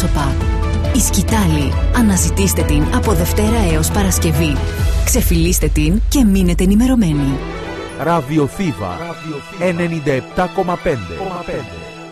πρόσωπα. Η Σκυτάλη. Αναζητήστε την από Δευτέρα έως Παρασκευή. Ξεφυλίστε την και μείνετε ενημερωμένοι. Ραδιοθήβα 97,5.